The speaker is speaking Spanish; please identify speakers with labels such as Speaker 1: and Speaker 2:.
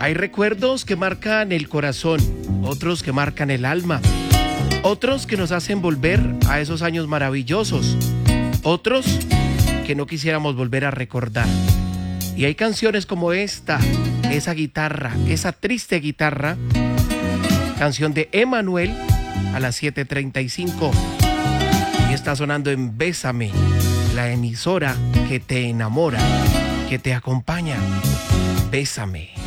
Speaker 1: Hay recuerdos que marcan el corazón, otros que marcan el alma, otros que nos hacen volver a esos años maravillosos, otros que no quisiéramos volver a recordar. Y hay canciones como esta, esa guitarra, esa triste guitarra, canción de Emanuel a las 7:35. Y está sonando en Bésame, la emisora que te enamora, que te acompaña. Bésame.